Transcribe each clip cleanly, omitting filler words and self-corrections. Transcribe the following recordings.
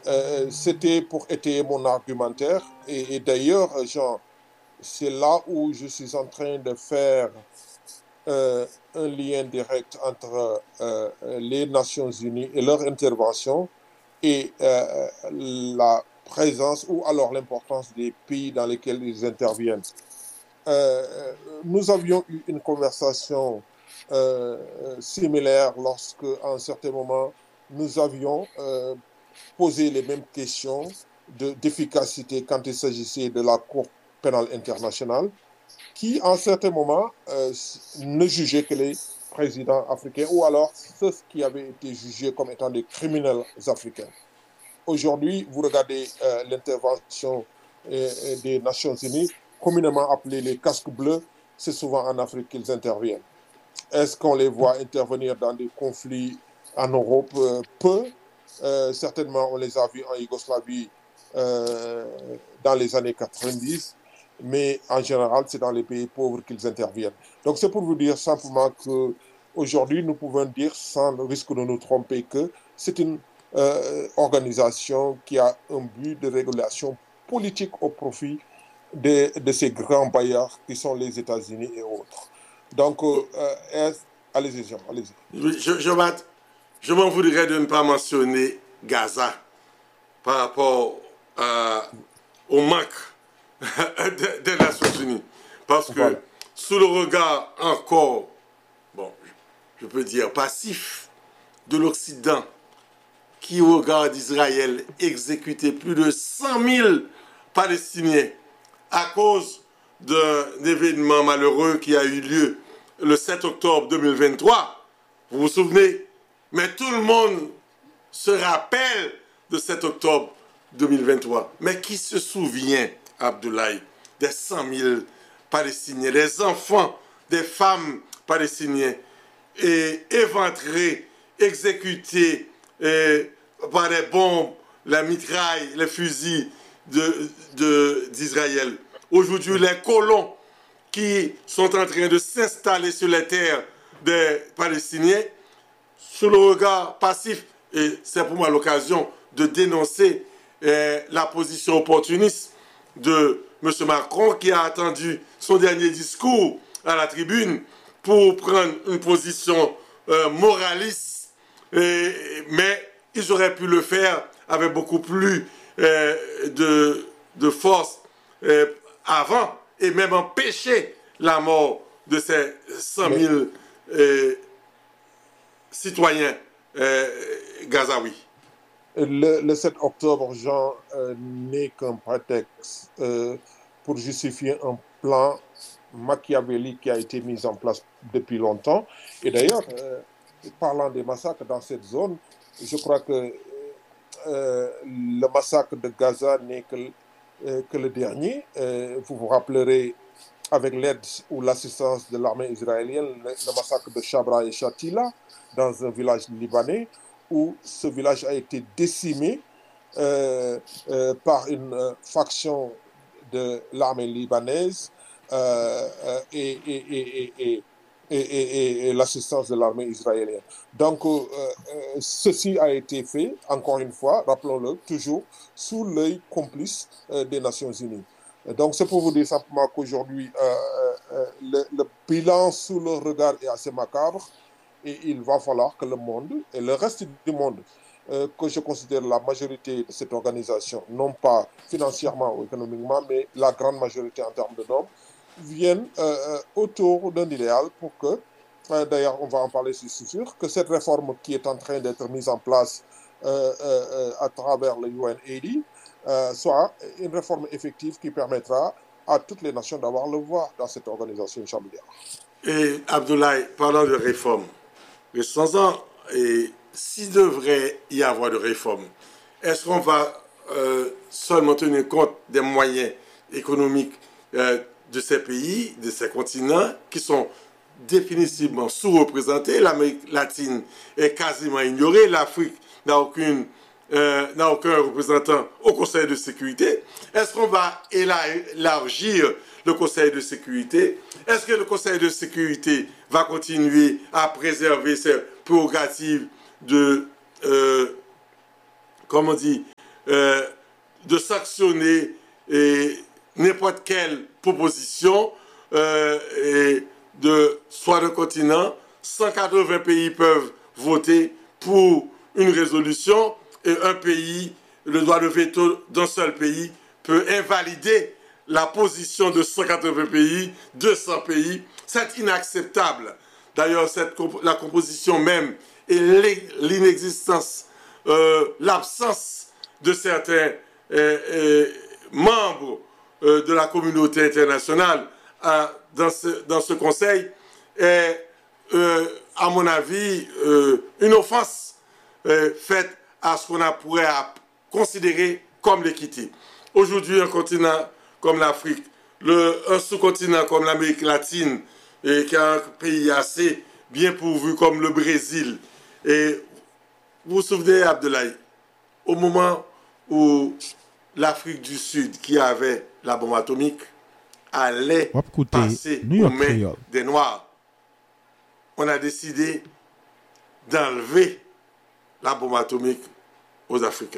C'était pour étayer mon argumentaire. Et d'ailleurs, Jean, c'est là où je suis en train de faire un lien direct entre les Nations Unies et leur intervention et la présence ou alors l'importance des pays dans lesquels ils interviennent. Nous avions eu une conversation similaire lorsque, à un certain moment, nous avions posé les mêmes questions d'efficacité quand il s'agissait de la Cour pénale internationale, qui, à un certain moment, ne jugeait que les présidents africains ou alors ceux qui avaient été jugés comme étant des criminels africains. Aujourd'hui, vous regardez l'intervention des Nations Unies, communément appelée les casques bleus, c'est souvent en Afrique qu'ils interviennent. Est-ce qu'on les voit intervenir dans des conflits en Europe? Peu. Certainement, on les a vus en Yougoslavie dans les années 90, mais en général, c'est dans les pays pauvres qu'ils interviennent. Donc, c'est pour vous dire simplement qu'aujourd'hui, nous pouvons dire, sans le risque de nous tromper, que c'est une organisation qui a un but de régulation politique au profit de ces grands bailleurs qui sont les États-Unis et autres. Donc, allez-y, Jean, allez-y. Je m'en voudrais de ne pas mentionner Gaza par rapport au manque des Nations Unies. Parce que voilà, sous le regard encore, bon, je peux dire passif, de l'Occident, qui regarde Israël exécuter plus de 100 000 Palestiniens à cause d'un événement malheureux qui a eu lieu le 7 octobre 2023. Vous vous souvenez? Mais tout le monde se rappelle de 7 octobre 2023. Mais qui se souvient, Abdoulaye, des 100 000 Palestiniens, des enfants, des femmes palestiniens, et éventrés, exécutés par les bombes, la mitraille, les fusils d'Israël. Aujourd'hui, les colons qui sont en train de s'installer sur les terres des Palestiniens, sous le regard passif, et c'est pour moi l'occasion de dénoncer la position opportuniste de M. Macron, qui a attendu son dernier discours à la tribune pour prendre une position moraliste, mais ils auraient pu le faire avec beaucoup plus de force avant, et même empêcher la mort de ces 100 000 citoyens gazaouis. Le 7 octobre, Jean, n'est qu'un prétexte pour justifier un plan machiavélique qui a été mis en place depuis longtemps. Et d'ailleurs, parlant des massacres dans cette zone, je crois que le massacre de Gaza n'est que le dernier. Vous vous rappellerez, avec l'aide ou l'assistance de l'armée israélienne, le massacre de Chabra et Shatila, dans un village libanais, où ce village a été décimé par une faction de l'armée libanaise et l'assistance de l'armée israélienne. Donc, ceci a été fait, encore une fois, rappelons-le, toujours sous l'œil complice des Nations Unies. Donc, c'est pour vous dire simplement qu'aujourd'hui, le bilan sous le regard est assez macabre, et il va falloir que le monde et le reste du monde, que je considère la majorité de cette organisation, non pas financièrement ou économiquement, mais la grande majorité en termes de nombre, viennent autour d'un idéal pour que, d'ailleurs on va en parler, c'est sûr, que cette réforme qui est en train d'être mise en place à travers le UNAID soit une réforme effective qui permettra à toutes les nations d'avoir le voix dans cette organisation chambrière. Et Abdoulaye, parlant de réforme, s'il devrait y avoir de réforme, est-ce qu'on va seulement tenir compte des moyens économiques de ces pays, de ces continents qui sont définitivement sous-représentés? L'Amérique latine est quasiment ignorée, l'Afrique n'a aucun représentant au Conseil de sécurité. Est-ce qu'on va élargir le Conseil de sécurité? Est-ce que le Conseil de sécurité va continuer à préserver ses prérogatives de, de sanctionner n'importe quelle proposition soit d'un continent. 180 pays peuvent voter pour une résolution et un pays, le droit de veto d'un seul pays peut invalider la position de 180 pays, 200 pays. C'est inacceptable. D'ailleurs, la composition même et l'inexistence, l'absence de certains membres de la communauté internationale dans ce conseil est, à mon avis, une offense faite à ce qu'on pourrait considérer comme l'équité. Aujourd'hui, un continent comme l'Afrique, un sous-continent comme l'Amérique latine, qui a un pays assez bien pourvu comme le Brésil. Et vous vous souvenez, Abdoulaye, au moment où l'Afrique du Sud, qui avait la bombe atomique, allait passer aux mains des Noirs, on a décidé d'enlever la bombe atomique aux Africains.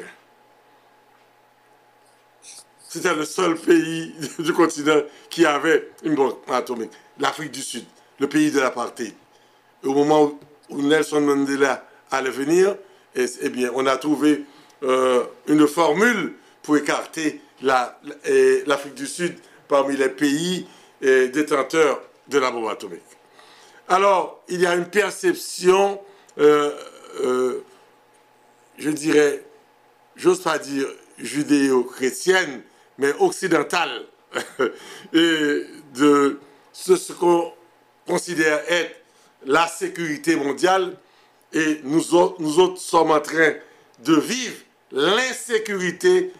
C'était le seul pays du continent qui avait une bombe atomique, l'Afrique du Sud, le pays de l'apartheid. Au moment où Nelson Mandela allait venir, eh bien, on a trouvé une formule pour écarter l'Afrique du Sud parmi les pays détenteurs de la bombe atomique. Alors, il y a une perception, je dirais, j'ose pas dire judéo-chrétienne, mais occidentale, et de ce qu'on considère être la sécurité mondiale, et nous autres sommes en train de vivre l'insécurité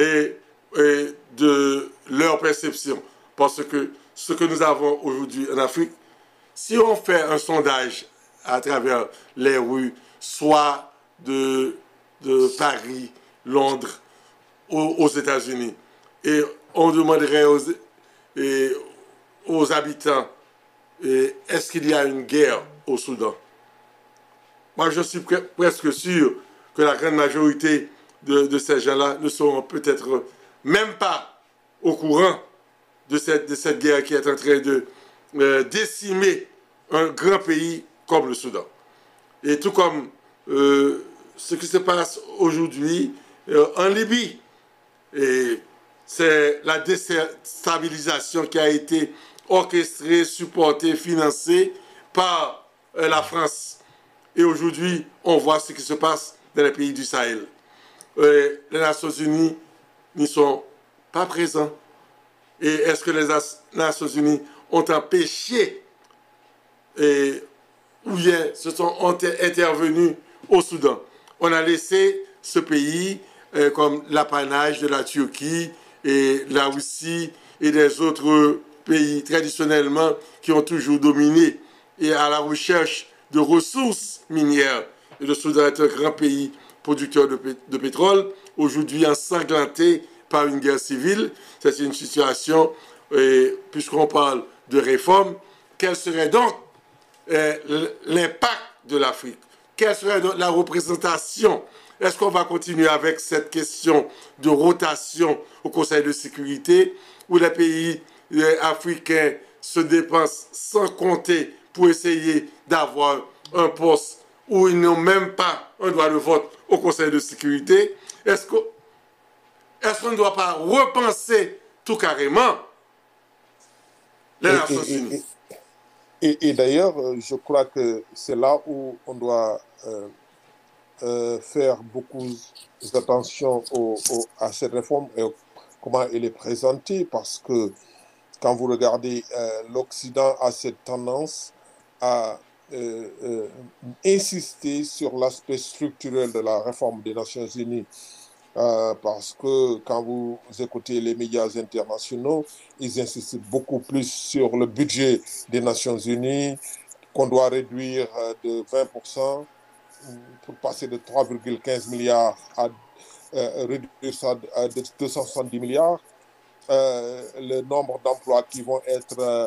de leur perception. Parce que ce que nous avons aujourd'hui en Afrique, si on fait un sondage à travers les rues, soit de Paris, Londres, aux États-Unis, et on demanderait aux habitants, est-ce qu'il y a une guerre au Soudan? Moi, je suis presque sûr que la grande majorité de ces gens-là ne seront peut-être même pas au courant de cette guerre qui est en train de décimer un grand pays comme le Soudan. Et tout comme ce qui se passe aujourd'hui en Libye. Et c'est la déstabilisation qui a été orchestrée, supportée, financée par la France. Et aujourd'hui, on voit ce qui se passe dans les pays du Sahel. Les Nations Unies n'y sont pas présents. Et est-ce que les Nations Unies ont empêché ou bien ont intervenu au Soudan? On a laissé ce pays comme l'apanage de la Turquie et la Russie et des autres pays traditionnellement qui ont toujours dominé et à la recherche de ressources minières. Et le Soudan est un grand pays producteur de pétrole, aujourd'hui ensanglanté par une guerre civile. C'est une situation, puisqu'on parle de réforme, quel serait donc l'impact de l'Afrique? Quelle serait donc la représentation? Est-ce qu'on va continuer avec cette question de rotation au Conseil de sécurité, où les pays africains se dépensent sans compter pour essayer d'avoir un poste où ils n'ont même pas un droit de vote au Conseil de sécurité? Est-ce qu'on ne doit pas repenser tout carrément les Nations Unies? Et d'ailleurs, je crois que c'est là où on doit faire beaucoup d'attention à cette réforme et comment elle est présentée, parce que quand vous regardez, l'Occident a cette tendance à insister sur l'aspect structurel de la réforme des Nations Unies. Parce que quand vous écoutez les médias internationaux, ils insistent beaucoup plus sur le budget des Nations Unies, qu'on doit réduire de 20% pour passer de 3,15 milliards à réduire ça à 270 milliards. Le nombre d'emplois qui vont être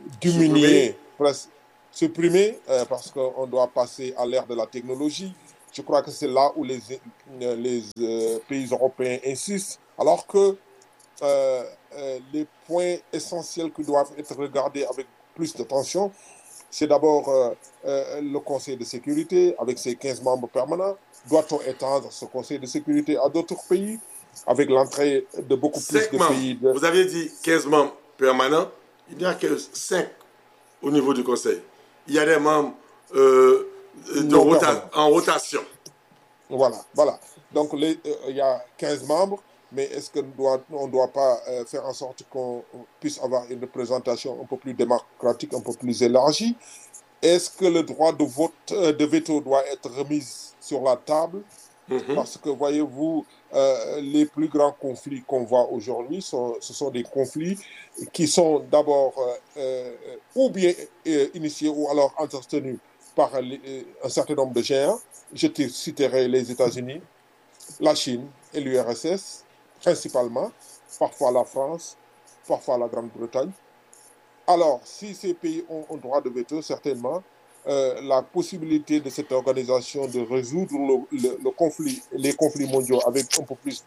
diminués, presque supprimés, parce qu'on doit passer à l'ère de la technologie. Je crois que c'est là où pays européens insistent, alors que les points essentiels qui doivent être regardés avec plus d'attention, c'est d'abord le Conseil de sécurité avec ses 15 membres permanents. Doit-on étendre ce Conseil de sécurité à d'autres pays avec l'entrée de beaucoup plus 5 de membres. pays Vous aviez dit 15 membres permanents. Il n'y a que 5 au niveau du Conseil. Il y a des membres non permanents? en rotation. Voilà, voilà. Donc, il y a 15 membres, mais est-ce qu'on ne doit pas faire en sorte qu'on puisse avoir une représentation un peu plus démocratique, un peu plus élargie? Est-ce que le droit de vote, de veto doit être remis sur la table? Parce que, voyez-vous, les plus grands conflits qu'on voit aujourd'hui, ce sont des conflits qui sont d'abord ou bien initiés ou alors entretenus par un certain nombre de géants. Je te citerai les États-Unis, la Chine et l'URSS, principalement, parfois la France, parfois la Grande-Bretagne. Alors, si ces pays ont un droit de veto, certainement, la possibilité de cette organisation de résoudre le conflit, les conflits mondiaux avec un peu plus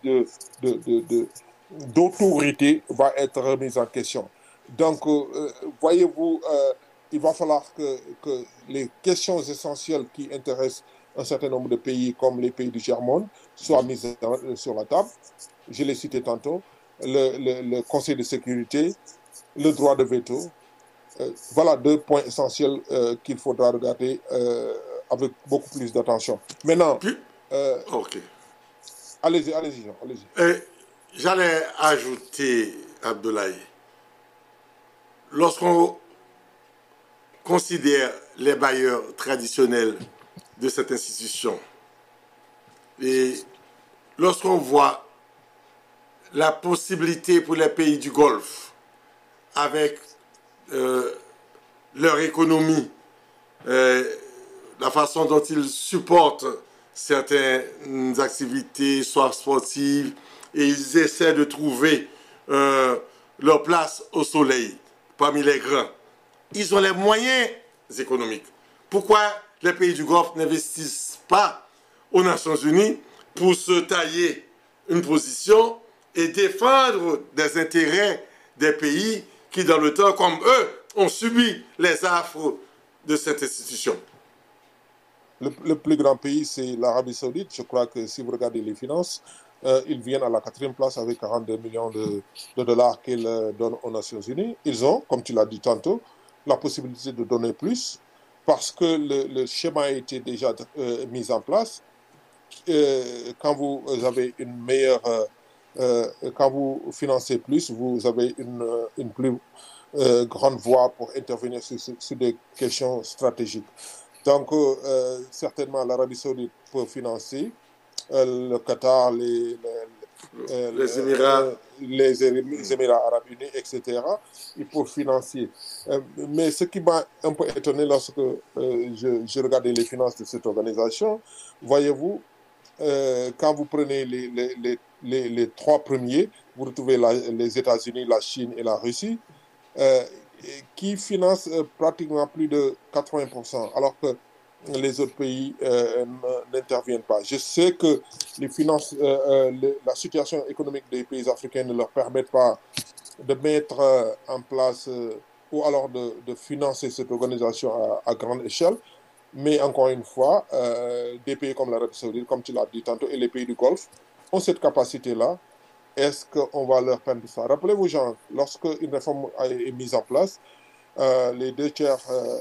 d'autorité va être remise en question. Donc, voyez-vous, il va falloir que les questions essentielles qui intéressent un certain nombre de pays, comme les pays du tiers-monde, soient mises sur la table. Je l'ai cité tantôt, le Conseil de sécurité, le droit de veto. Voilà deux points essentiels qu'il faudra regarder avec beaucoup plus d'attention. Maintenant, Puis, euh, ok. allez-y, allez-y, Jean, allez-y. J'allais ajouter, Abdoulaye, lorsqu'on considère les bailleurs traditionnels de cette institution et lorsqu'on voit la possibilité pour les pays du Golfe, avec leur économie, la façon dont ils supportent certaines activités, soit sportives, et ils essaient de trouver leur place au soleil parmi les grands. Ils ont les moyens économiques. Pourquoi les pays du Golfe n'investissent pas aux Nations Unies pour se tailler une position et défendre des intérêts des pays qui, dans le temps, comme eux, ont subi les affres de cette institution? Le plus grand pays, c'est l'Arabie Saoudite. Je crois que si vous regardez les finances, ils viennent à la quatrième place avec 42 millions de dollars qu'ils donnent aux Nations Unies. Ils ont, comme tu l'as dit tantôt, la possibilité de donner plus parce que le schéma a été déjà mis en place. Quand vous avez une meilleure, quand vous financez plus, vous avez une plus grande voie pour intervenir sur des questions stratégiques. Donc, certainement, l'Arabie Saoudite peut financer, le Qatar, Les Émirats. les Émirats Arabes Unis, etc. Il peut financer. Mais ce qui m'a un peu étonné lorsque je regardais les finances de cette organisation, voyez-vous, quand vous prenez les trois premiers, vous retrouvez les États-Unis, la Chine et la Russie, euh, qui financent pratiquement plus de 80%, alors que les autres pays n'interviennent pas. Je sais que les finances, la situation économique des pays africains ne leur permet pas de mettre en place ou alors de financer cette organisation à grande échelle. Mais encore une fois, des pays comme l'Arabie Saoudite, comme tu l'as dit tantôt, et les pays du Golfe ont cette capacité-là. Est-ce qu'on va leur permettre ça? Rappelez-vous, Jean, lorsque une réforme est mise en place, les deux tiers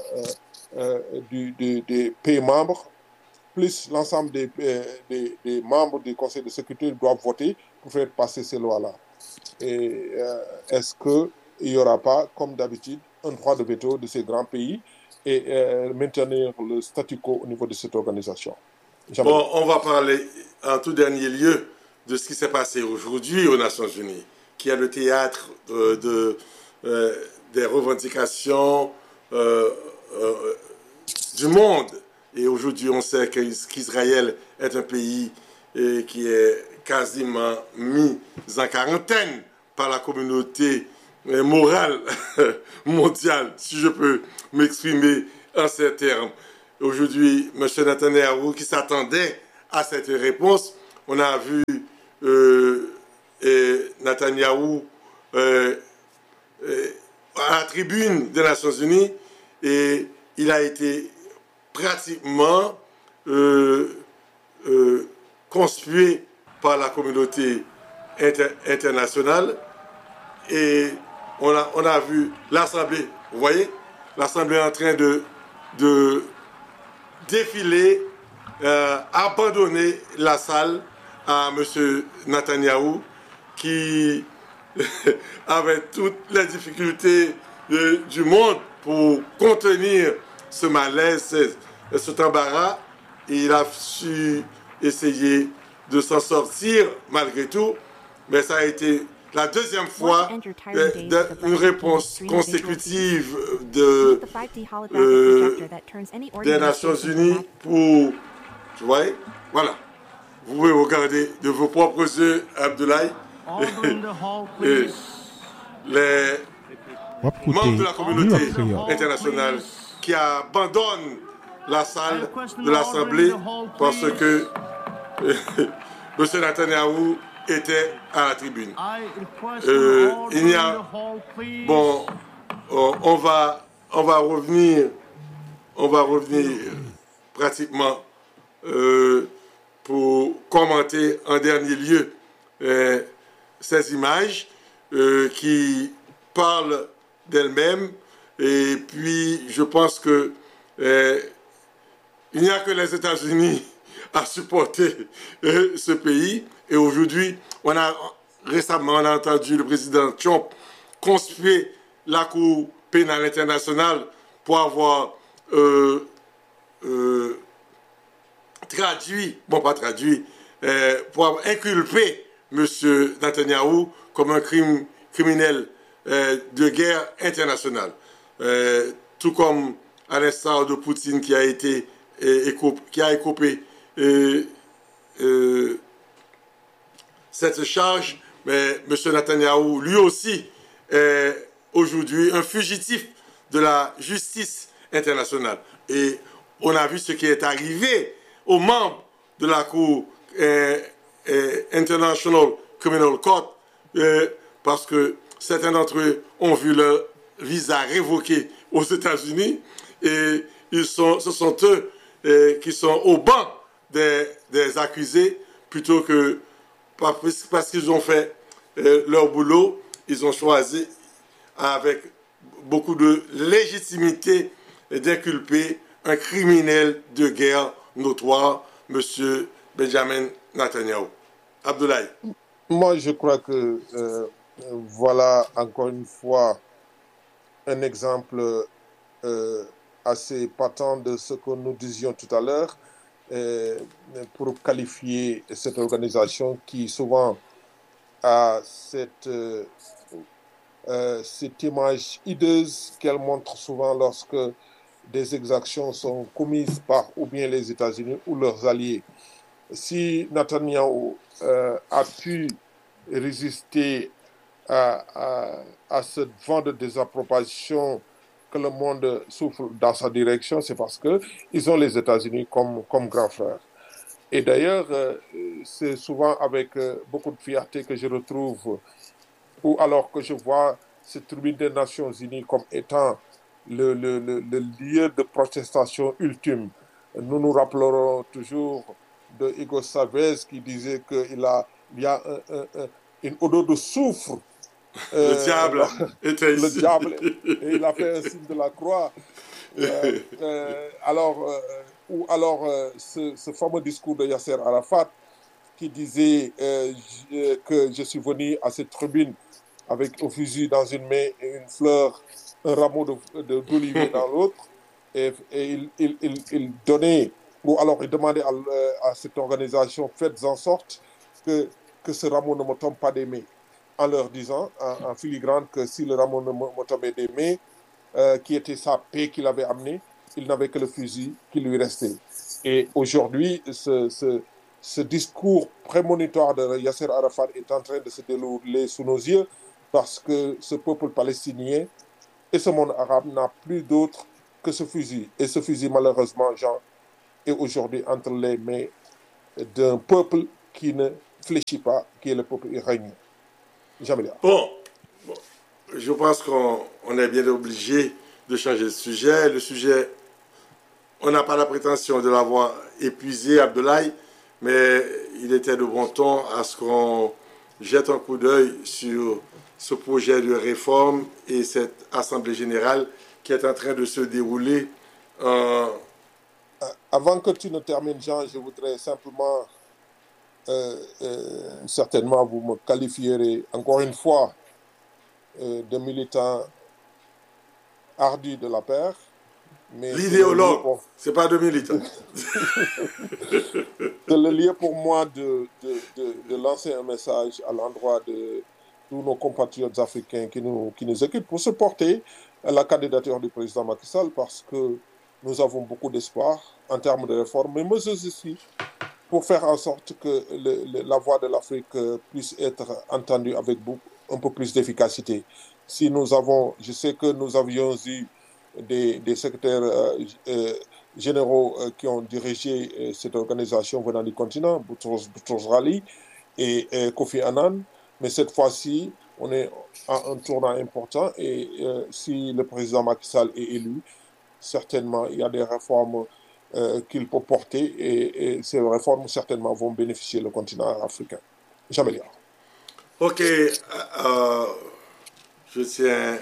des pays membres, plus l'ensemble des membres du Conseil de sécurité doivent voter pour faire passer ces lois-là. Et est-ce qu'il n'y aura pas, comme d'habitude, un droit de veto de ces grands pays et maintenir le statu quo au niveau de cette organisation? Bon, on va parler en tout dernier lieu de ce qui s'est passé aujourd'hui aux Nations Unies, qui est le théâtre des revendications du monde. Et aujourd'hui, on sait qu'Israël est un pays qui est quasiment mis en quarantaine par la communauté morale mondiale, si je peux m'exprimer en ces termes. aujourd'hui M. Netanyahou qui s'attendait à cette réponse. On a vu Netanyahou à la tribune des Nations Unies et il a été pratiquement conspué par la communauté internationale et on a vu l'Assemblée, vous voyez, l'Assemblée en train de défiler, abandonner la salle à M. Netanyahou qui avait toutes les difficultés du monde pour contenir ce malaise, cet embarras. Et il a su essayer de s'en sortir malgré tout, mais ça a été la deuxième fois une réponse consécutive des Nations Unies pour... Tu vois, voilà. Vous pouvez regarder de vos propres yeux, Abdoulaye, et les membres de la communauté internationale qui abandonnent la salle de l'Assemblée parce que M. Netanyahou était à la tribune. Il y a... Bon, on va revenir pratiquement pour commenter en dernier lieu ces images qui parlent d'elles-mêmes. Et puis, je pense que il n'y a que les États-Unis à supporter ce pays. Et aujourd'hui, récemment, on a entendu le président Trump conspuer la Cour pénale internationale pour avoir pour avoir inculpé M. Netanyahou comme un criminel de guerre internationale. Tout comme à l'instar de Poutine qui a écopé cette charge, mais M. Netanyahou, lui aussi, est aujourd'hui un fugitif de la justice internationale. Et on a vu ce qui est arrivé aux membres de la Cour International Criminal Court, parce que certains d'entre eux ont vu leur visa révoqué aux États-Unis et ce sont eux qui sont au banc des accusés plutôt que parce qu'ils ont fait leur boulot, ils ont choisi avec beaucoup de légitimité d'inculper un criminel de guerre notoire, M. Benjamin Netanyahou. Abdoulaye. Moi, je crois que voilà encore une fois un exemple assez patent de ce que nous disions tout à l'heure pour qualifier cette organisation qui souvent a cette image hideuse qu'elle montre souvent lorsque des exactions sont commises par ou bien les États-Unis ou leurs alliés. Si Netanyahou a pu résister à ce vent de désapprobation que le monde souffle dans sa direction, c'est parce qu'ils ont les États-Unis comme grand frère. Et d'ailleurs, c'est souvent avec beaucoup de fierté que je retrouve, ou alors que je vois cette tribune des Nations Unies comme étant le lieu de protestation ultime. Nous nous rappellerons toujours de Hugo Chavez qui disait qu'il y a une odeur de soufre. Le diable était ici. Le diable, et il a fait un signe de la croix. Ou alors ce fameux discours de Yasser Arafat qui disait que je suis venu à cette tribune avec un fusil dans une main et une fleur, un rameau d'olivier dans l'autre, et il donnait, ou alors il demandait à cette organisation, faites en sorte que ce rameau ne me tombe pas des mains, en leur disant en filigrane que si le rameau ne me tombait des mains, qui était sa paix qu'il avait amenée, il n'avait que le fusil qui lui restait. Et aujourd'hui, ce discours prémonitoire de Yasser Arafat est en train de se dérouler sous nos yeux parce que ce peuple palestinien et ce monde arabe n'a plus d'autre que ce fusil, et ce fusil malheureusement, Jean, est aujourd'hui entre les mains d'un peuple qui ne fléchit pas, qui est le peuple iranien. Jamila. Bon, je pense qu'on est bien obligé de changer de sujet. Le sujet, on n'a pas la prétention de l'avoir épuisé, Abdoulaye, mais il était de bon ton à ce qu'on jette un coup d'œil sur ce projet de réforme et cette Assemblée générale qui est en train de se dérouler. Avant que tu ne termines, Jean, je voudrais simplement, certainement, vous me qualifierez encore une fois de militant ardu de la paix. L'idéologue, c'est pas de militant. C'est le lieu pour moi de lancer un message à l'endroit de tous nos compatriotes africains qui nous écoutent pour se porter à la candidature du président Macky Sall parce que nous avons beaucoup d'espoir en termes de réforme, mais aussi pour faire en sorte que la voix de l'Afrique puisse être entendue avec un peu plus d'efficacité. Si nous avons, je sais que nous avions eu des secrétaires généraux qui ont dirigé cette organisation venant du continent, Boutros Ghali et Kofi Annan, mais cette fois-ci, on est à un tournant important et si le président Macky Sall est élu, certainement, il y a des réformes qu'il peut porter et ces réformes, certainement, vont bénéficier le continent africain. J'améliore. Ok, je tiens...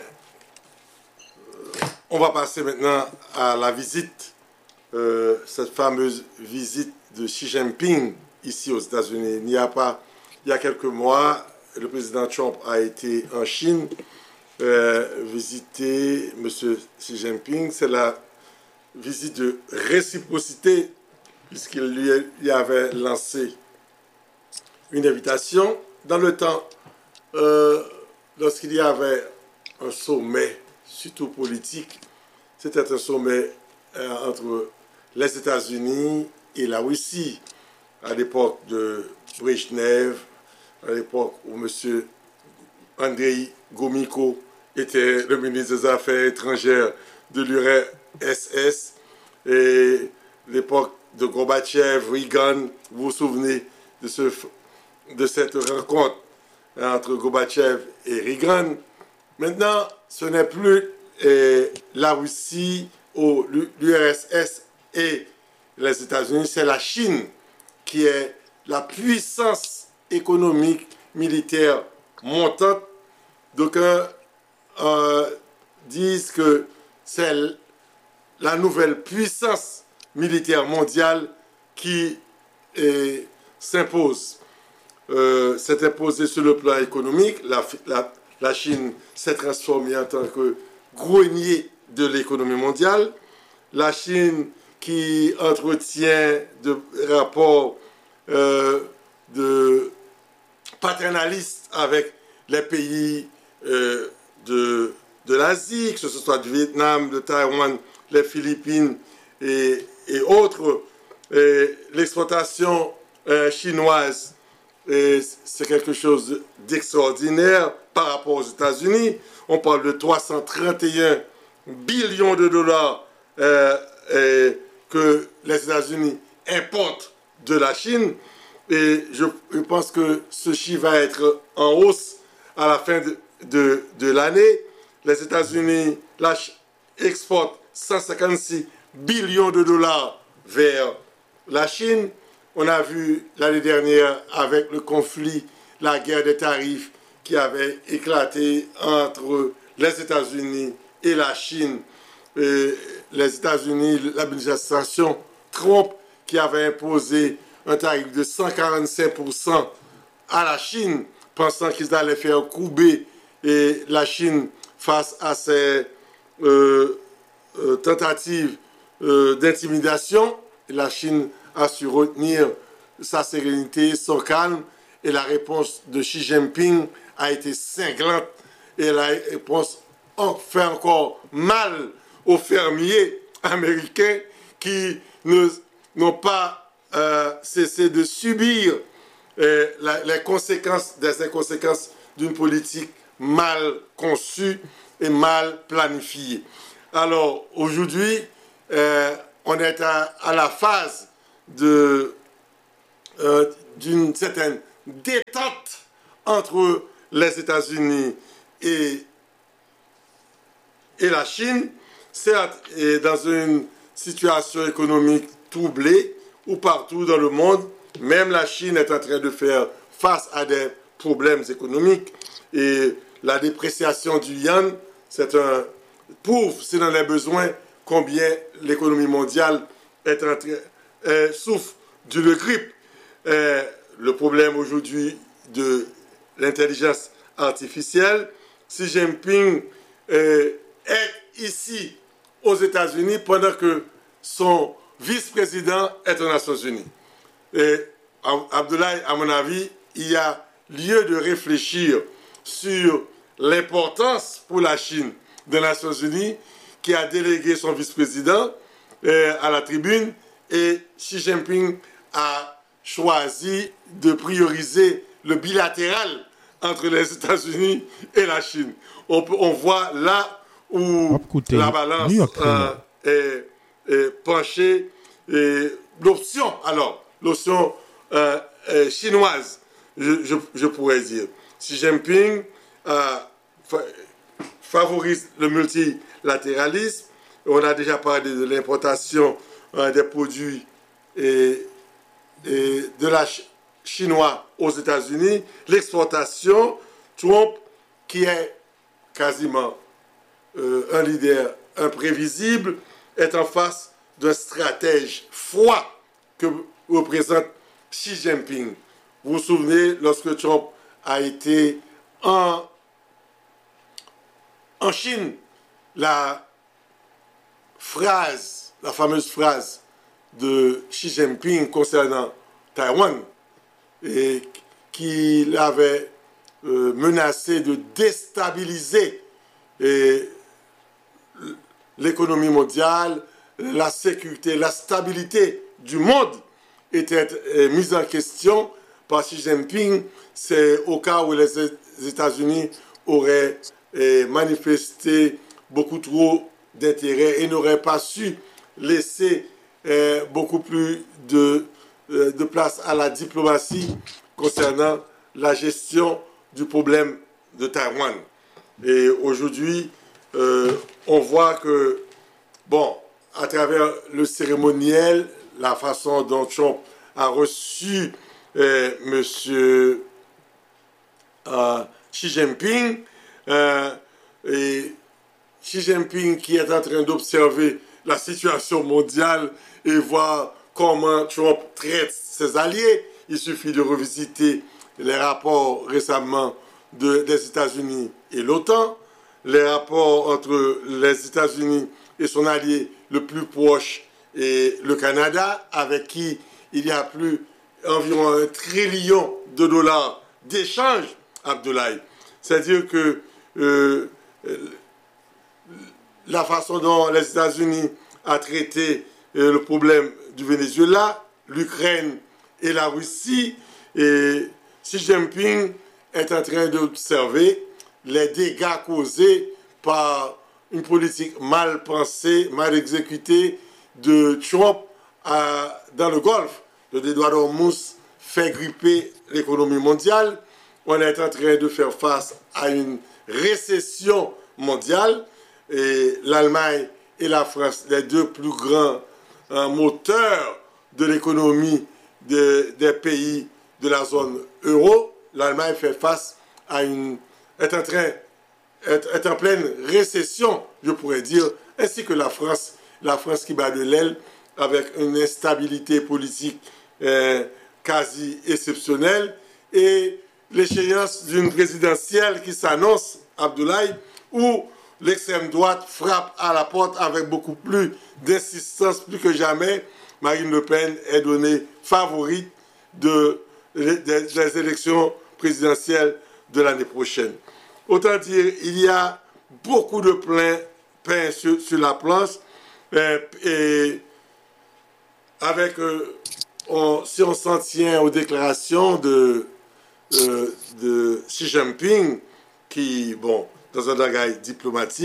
on va passer maintenant à la visite, cette fameuse visite de Xi Jinping ici aux États-Unis. Il y a quelques mois, le président Trump a été en Chine visiter M. Xi Jinping. C'est la visite de réciprocité puisqu'il lui avait lancé une invitation. Dans le temps, lorsqu'il y avait un sommet, surtout politique, c'était un sommet entre les États-Unis et la Russie, à l'époque de Brejnev, à l'époque où M. Andrei Gromyko était le ministre des Affaires étrangères de l'URSS, et l'époque de Gorbatchev, Reagan, vous vous souvenez de cette rencontre entre Gorbatchev et Reagan. Maintenant, ce n'est plus la Russie ou l'URSS et les États-Unis, c'est la Chine qui est la puissance économique, militaire montante. D'aucuns disent que c'est la nouvelle puissance militaire mondiale qui s'impose. S'est imposée sur le plan économique. La Chine s'est transformée en tant que grenier de l'économie mondiale. La Chine qui entretient des rapports de paternalistes avec les pays de l'Asie, que ce soit du Vietnam, de Taïwan, les Philippines et autres. L'exploitation chinoise, c'est quelque chose d'extraordinaire par rapport aux États-Unis. On parle de 331 billions de dollars que les États-Unis importent de la Chine. Et je pense que ce chiffre va être en hausse à la fin de l'année. Les États-Unis exportent 156 billions de dollars vers la Chine. On a vu l'année dernière avec le conflit, la guerre des tarifs qui avait éclaté entre les États-Unis et la Chine. Les États-Unis, l'administration Trump qui avait imposé un tarif de 145% à la Chine, pensant qu'ils allaient faire courber la Chine face à ces tentatives d'intimidation. La Chine a su retenir sa sérénité, son calme, et la réponse de Xi Jinping a été cinglante, et la réponse fait encore mal aux fermiers américains qui n'ont pas cessé de subir les conséquences des inconséquences d'une politique mal conçue et mal planifiée. Alors, aujourd'hui, on est à la phase d'une certaine détente entre les États-Unis et la Chine, certes, est dans une situation économique troublée, où partout dans le monde, même la Chine est en train de faire face à des problèmes économiques. Et la dépréciation du yuan, prouve, s'il en a besoin, combien l'économie mondiale souffre d'une grippe. Le problème aujourd'hui de l'intelligence artificielle, Xi Jinping est ici aux États-Unis pendant que son vice-président est aux Nations Unies. Et Abdoulaye, à mon avis, il y a lieu de réfléchir sur l'importance pour la Chine des Nations Unies qui a délégué son vice-président à la tribune et Xi Jinping a choisi de prioriser le bilatéral entre les États-Unis et la Chine. On voit là où la balance est penchée. L'option chinoise, je pourrais dire. Xi Jinping favorise le multilatéralisme. On a déjà parlé de l'importation des produits et de la chinois aux États-Unis, l'exportation. Trump, qui est quasiment un leader imprévisible, est en face d'un stratège froid que représente Xi Jinping. Vous vous souvenez, lorsque Trump a été en Chine, la fameuse phrase de Xi Jinping concernant Taïwan, et qu'il avait menacé de déstabiliser l'économie mondiale, la sécurité, la stabilité du monde était mise en question par Xi Jinping. C'est au cas où les États-Unis auraient manifesté beaucoup trop d'intérêt et n'auraient pas su laisser beaucoup plus de place à la diplomatie concernant la gestion du problème de Taïwan. Et aujourd'hui, on voit que, bon, à travers le cérémoniel, la façon dont Trump a reçu Monsieur Xi Jinping, et Xi Jinping qui est en train d'observer la situation mondiale et voir comment Trump traite ses alliés. Il suffit de revisiter les rapports récemment des États-Unis et l'OTAN, les rapports entre les États-Unis et son allié le plus proche et le Canada, avec qui il y a environ $1 trillion d'échanges, Abdoulaye. C'est-à-dire que la façon dont les États-Unis ont traité le problème du Venezuela, l'Ukraine et la Russie, et Xi Jinping est en train d'observer les dégâts causés par une politique mal pensée, mal exécutée de Trump dans le Golfe. Le détroit d'Ormuz fait gripper l'économie mondiale. On est en train de faire face à une récession mondiale. Et l'Allemagne et la France, les deux plus grands moteurs de l'économie des pays de la zone euro, l'Allemagne fait face est en pleine récession, je pourrais dire, ainsi que la France qui bat de l'aile avec une instabilité politique quasi exceptionnelle et l'échéance d'une présidentielle qui s'annonce, Abdoulaye, où l'extrême droite frappe à la porte avec beaucoup plus d'insistance, plus que jamais. Marine Le Pen est donnée favorite des élections présidentielles de l'année prochaine. Autant dire, il y a beaucoup de pain sur la planche. Et avec, si on s'en tient aux déclarations de Xi Jinping, qui, bon, dans un langage diplomatique,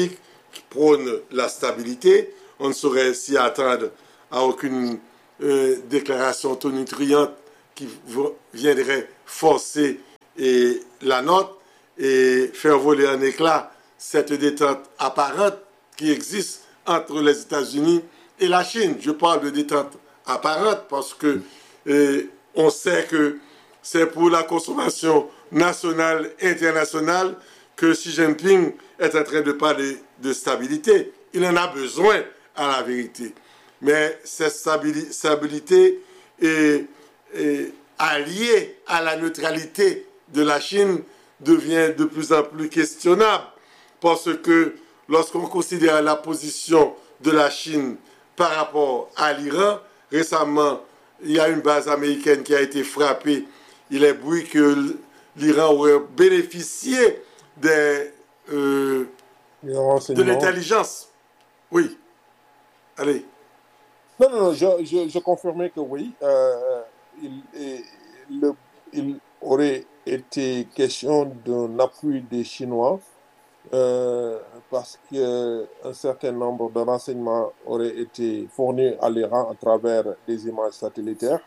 qui prône la stabilité. On ne saurait s'y attendre à aucune déclaration tonitruante qui viendrait forcer la note et faire voler en éclats cette détente apparente qui existe entre les États-Unis et la Chine. Je parle de détente apparente parce que on sait que c'est pour la consommation nationale et internationale que Xi Jinping est en train de parler de stabilité. Il en a besoin à la vérité. Mais cette stabilité est alliée à la neutralité de la Chine devient de plus en plus questionnable. Parce que lorsqu'on considère la position de la Chine par rapport à l'Iran, récemment, il y a une base américaine qui a été frappée. Il est bruit que l'Iran aurait bénéficié de l'intelligence. Oui. Allez. Non, je confirmais que oui. Il aurait été question d'un appui des Chinois parce qu'un certain nombre de renseignements auraient été fournis à l'Iran à travers des images satellitaires.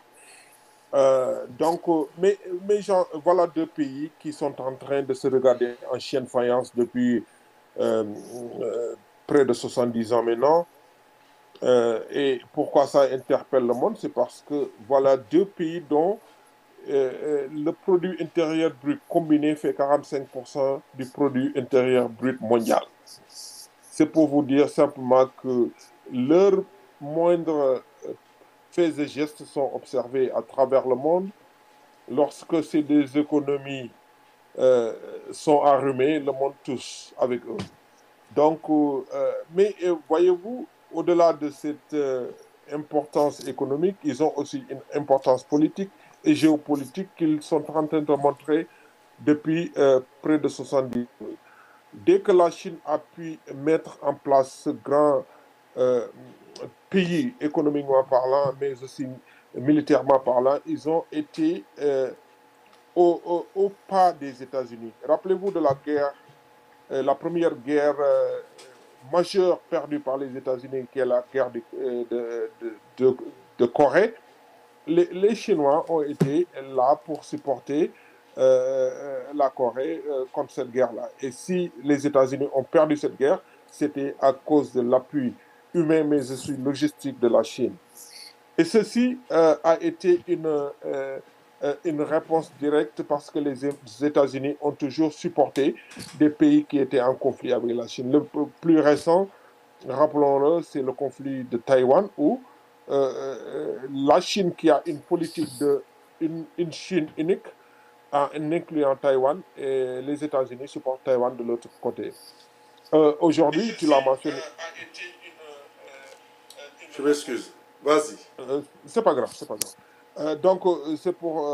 Voilà deux pays qui sont en train de se regarder en chien de faïence depuis euh, près de 70 ans maintenant. Et pourquoi ça interpelle le monde? C'est parce que voilà deux pays dont le produit intérieur brut combiné fait 45% du produit intérieur brut mondial. C'est pour vous dire simplement que leurs moindres faits et gestes sont observés à travers le monde. Lorsque ces deux économies sont arrumées, le monde touche avec eux. Voyez-vous, au-delà de cette importance économique, ils ont aussi une importance politique et géopolitique qu'ils sont en train de montrer depuis près de 70 ans. Dès que la Chine a pu mettre en place ce grand euh, pays économiquement parlant, mais aussi militairement parlant, ils ont été au pas des États-Unis. Rappelez-vous de la guerre, la première guerre majeure perdue par les États-Unis, qui est la guerre de Corée. Les Chinois ont été là pour supporter la Corée contre cette guerre-là. Et si les États-Unis ont perdu cette guerre, c'était à cause de l'appui humain, mais aussi logistique de la Chine. Et ceci a été une réponse directe parce que les États-Unis ont toujours supporté des pays qui étaient en conflit avec la Chine. Le plus récent, rappelons-le, c'est le conflit de Taïwan où la Chine qui a une politique une Chine unique, en incluant Taïwan, et les États-Unis supportent Taïwan de l'autre côté. Aujourd'hui, tu l'as mentionné. Je m'excuse. Vas-y. C'est pas grave, c'est pas grave. C'est pour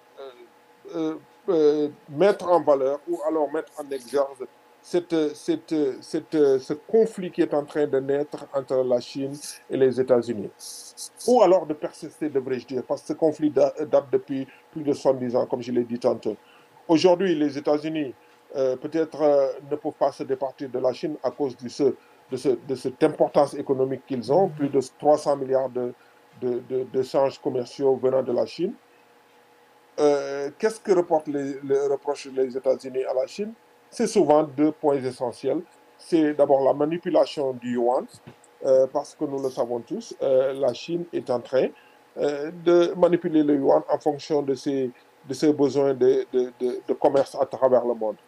mettre en valeur ou alors mettre en exergue ce conflit qui est en train de naître entre la Chine et les États-Unis. Ou alors de persister, devrais-je dire, parce que ce conflit date depuis plus de 70 ans, comme je l'ai dit tantôt. Aujourd'hui, les États-Unis peut-être ne peuvent pas se départir de la Chine à cause de cette importance économique qu'ils ont, plus de 300 milliards d'échanges commerciaux venant de la Chine. Qu'est-ce que reprochent les États-Unis à la Chine? C'est souvent deux points essentiels. C'est d'abord la manipulation du yuan, parce que nous le savons tous, la Chine est en train de manipuler le yuan en fonction de ses besoins de commerce à travers le monde.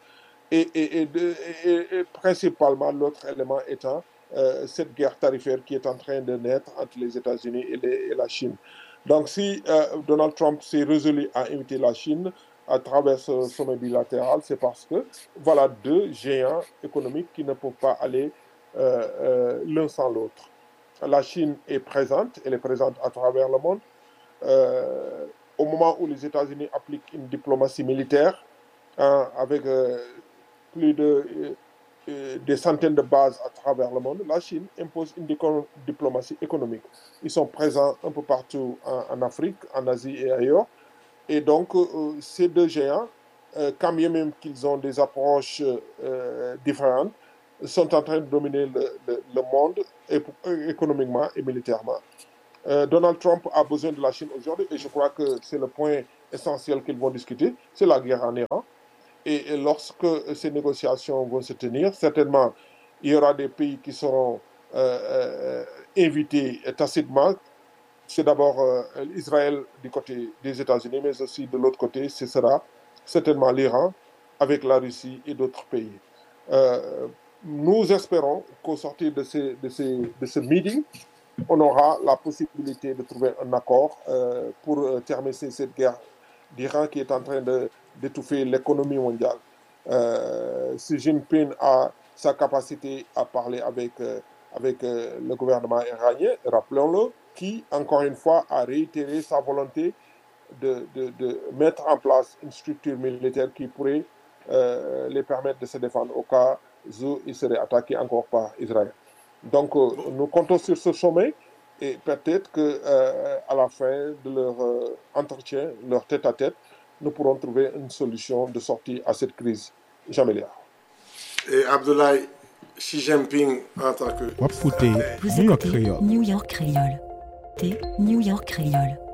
Et principalement, l'autre élément étant cette guerre tarifaire qui est en train de naître entre les États-Unis et la Chine. Donc, si Donald Trump s'est résolu à imiter la Chine à travers ce sommet bilatéral, c'est parce que voilà deux géants économiques qui ne peuvent pas aller l'un sans l'autre. La Chine est présente, elle est présente à travers le monde. Au moment où les États-Unis appliquent une diplomatie militaire avec plus de des centaines de bases à travers le monde, la Chine impose une diplomatie économique. Ils sont présents un peu partout en Afrique, en Asie et ailleurs. Et donc, ces deux géants, quand bien même qu'ils ont des approches différentes, sont en train de dominer le monde économiquement et militairement. Donald Trump a besoin de la Chine aujourd'hui et je crois que c'est le point essentiel qu'ils vont discuter, c'est la guerre en Iran. Et lorsque ces négociations vont se tenir, certainement, il y aura des pays qui seront invités tacitement. C'est d'abord Israël du côté des États-Unis, mais aussi de l'autre côté, ce sera certainement l'Iran avec la Russie et d'autres pays. Nous espérons qu'au sortir de ce meeting, on aura la possibilité de trouver un accord pour terminer cette guerre d'Iran qui est en train d'étouffer l'économie mondiale. Xi Jinping a sa capacité à parler avec le gouvernement iranien, rappelons-le, qui, encore une fois, a réitéré sa volonté de mettre en place une structure militaire qui pourrait les permettre de se défendre au cas où ils seraient attaqués encore par Israël. Donc, nous comptons sur ce sommet et peut-être qu'à la fin de leur entretien, leur tête-à-tête, nous pourrons trouver une solution de sortie à cette crise. Jamélia. Et Abdoulaye, Xi Jinping en tant que... Vous écoutez New York Creole. New York Creole.